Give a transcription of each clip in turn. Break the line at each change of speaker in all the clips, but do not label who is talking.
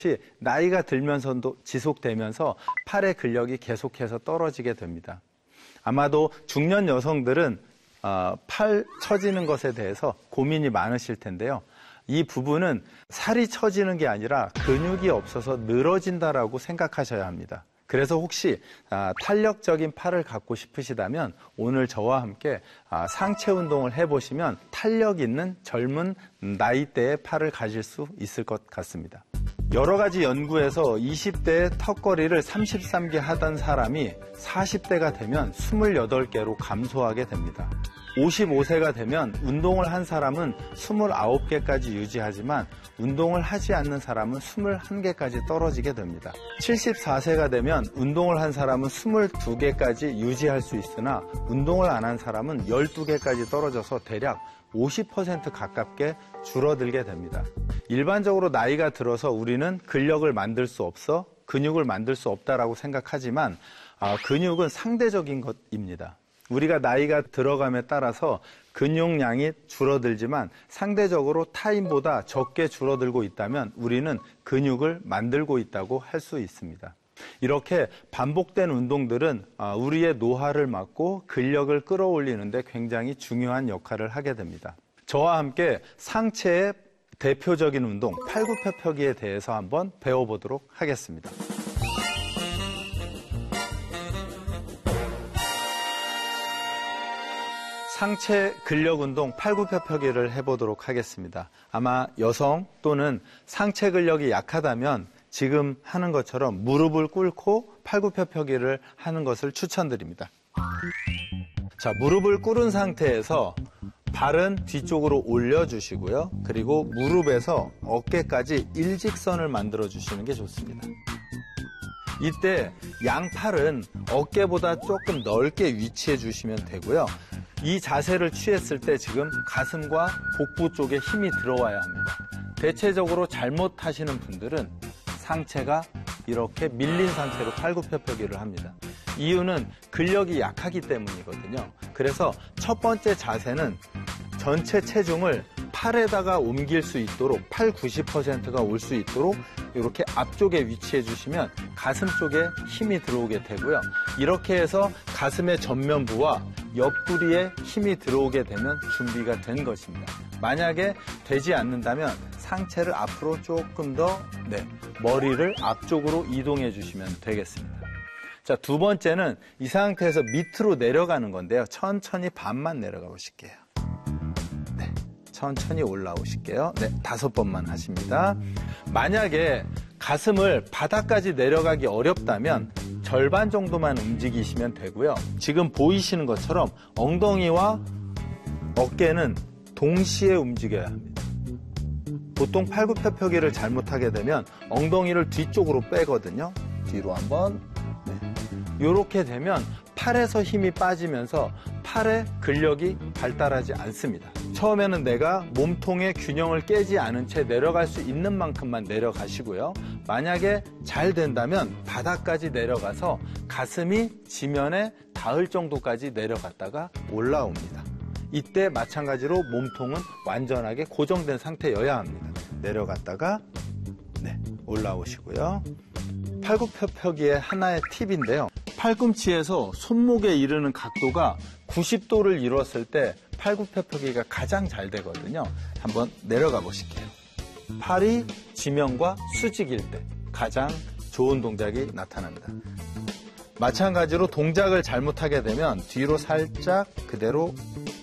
나이가 들면서도 지속되면서 팔의 근력이 계속해서 떨어지게 됩니다. 아마도 중년 여성들은 팔 처지는 것에 대해서 고민이 많으실 텐데요. 이 부분은 살이 처지는 게 아니라 근육이 없어서 늘어진다라고 생각하셔야 합니다. 그래서 혹시 탄력적인 팔을 갖고 싶으시다면 오늘 저와 함께 상체 운동을 해보시면 탄력 있는 젊은 나이대의 팔을 가질 수 있을 것 같습니다. 여러 가지 연구에서 20대의 턱걸이를 33개 하던 사람이 40대가 되면 28개로 감소하게 됩니다. 55세가 되면 운동을 한 사람은 29개까지 유지하지만 운동을 하지 않는 사람은 21개까지 떨어지게 됩니다. 74세가 되면 운동을 한 사람은 22개까지 유지할 수 있으나 운동을 안 한 사람은 12개까지 떨어져서 대략 50% 가깝게 줄어들게 됩니다. 일반적으로 나이가 들어서 우리는 근력을 만들 수 없어 근육을 만들 수 없다라고 생각하지만 근육은 상대적인 것입니다. 우리가 나이가 들어감에 따라서 근육량이 줄어들지만 상대적으로 타인보다 적게 줄어들고 있다면 우리는 근육을 만들고 있다고 할 수 있습니다. 이렇게 반복된 운동들은 우리의 노화를 막고 근력을 끌어올리는데 굉장히 중요한 역할을 하게 됩니다. 저와 함께 상체의 대표적인 운동, 팔굽혀펴기에 대해서 한번 배워보도록 하겠습니다. 상체 근력 운동 팔굽혀펴기를 해보도록 하겠습니다. 아마 여성 또는 상체 근력이 약하다면 지금 하는 것처럼 무릎을 꿇고 팔굽혀펴기를 하는 것을 추천드립니다. 자, 무릎을 꿇은 상태에서 발은 뒤쪽으로 올려주시고요. 그리고 무릎에서 어깨까지 일직선을 만들어 주시는 게 좋습니다. 이때 양팔은 어깨보다 조금 넓게 위치해 주시면 되고요. 이 자세를 취했을 때 지금 가슴과 복부 쪽에 힘이 들어와야 합니다. 대체적으로 잘못하시는 분들은 상체가 이렇게 밀린 상태로 팔굽혀펴기를 합니다. 이유는 근력이 약하기 때문이거든요. 그래서 첫 번째 자세는 전체 체중을 팔에다가 옮길 수 있도록 팔 90%가 올 수 있도록 이렇게 앞쪽에 위치해 주시면 가슴 쪽에 힘이 들어오게 되고요. 이렇게 해서 가슴의 전면부와 옆구리에 힘이 들어오게 되면 준비가 된 것입니다. 만약에 되지 않는다면 상체를 앞으로 조금 더 머리를 앞쪽으로 이동해 주시면 되겠습니다. 자, 두 번째는 이 상태에서 밑으로 내려가는 건데요. 천천히 반만 내려가 보실게요. 천천히 올라오실게요. 5번만 하십니다. 만약에 가슴을 바닥까지 내려가기 어렵다면 절반 정도만 움직이시면 되고요. 지금 보이시는 것처럼 엉덩이와 어깨는 동시에 움직여야 합니다. 보통 팔굽혀펴기를 잘못하게 되면 엉덩이를 뒤쪽으로 빼거든요. 뒤로 한번. 이렇게 되면 팔에서 힘이 빠지면서 팔의 근력이 발달하지 않습니다. 처음에는 내가 몸통의 균형을 깨지 않은 채 내려갈 수 있는 만큼만 내려가시고요. 만약에 잘 된다면 바닥까지 내려가서 가슴이 지면에 닿을 정도까지 내려갔다가 올라옵니다. 이때 마찬가지로 몸통은 완전하게 고정된 상태여야 합니다. 내려갔다가 올라오시고요. 팔굽혀펴기의 하나의 팁인데요. 팔꿈치에서 손목에 이르는 각도가 90도를 이뤘을 때 팔굽혀펴기가 가장 잘 되거든요. 한번 내려가 보실게요. 팔이 지면과 수직일 때 가장 좋은 동작이 나타납니다. 마찬가지로 동작을 잘못하게 되면 뒤로 살짝 그대로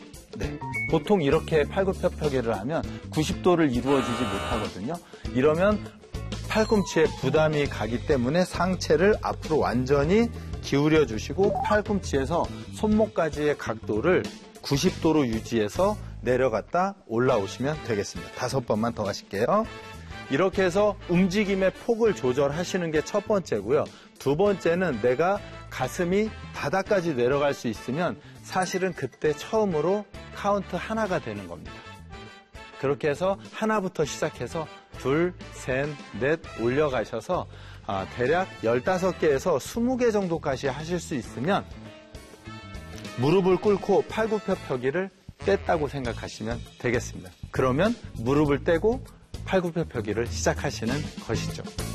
보통 이렇게 팔굽혀펴기를 하면 90도를 이루어지지 못하거든요. 이러면 팔꿈치에 부담이 가기 때문에 상체를 앞으로 완전히 기울여 주시고 팔꿈치에서 손목까지의 각도를 90도로 유지해서 내려갔다 올라오시면 되겠습니다. 5번만 더 하실게요. 이렇게 해서 움직임의 폭을 조절하시는 게 첫 번째고요. 두 번째는 내가 가슴이 바닥까지 내려갈 수 있으면 사실은 그때 처음으로 카운트 하나가 되는 겁니다. 그렇게 해서 하나부터 시작해서 둘, 셋, 넷 올려가셔서 대략 15개에서 20개 정도까지 하실 수 있으면 무릎을 꿇고 팔굽혀펴기를 뗐다고 생각하시면 되겠습니다. 그러면 무릎을 떼고 팔굽혀펴기를 시작하시는 것이죠.